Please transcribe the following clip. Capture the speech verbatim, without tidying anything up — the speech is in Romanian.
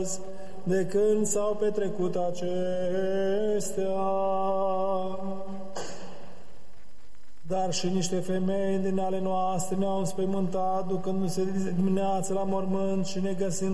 de când s-au petrecut acestea. Dar și niște femei din ale noastre ne-au înspăimântat, ducându-se dimineața la mormânt și ne găsind